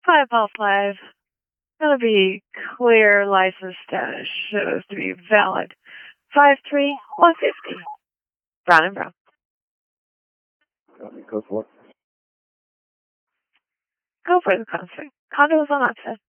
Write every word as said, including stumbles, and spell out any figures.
Five all five. That'll be clear license status shows to be valid. Five three one fifty. Brown and Brown. Go for it. Go for the concert. Condos on option.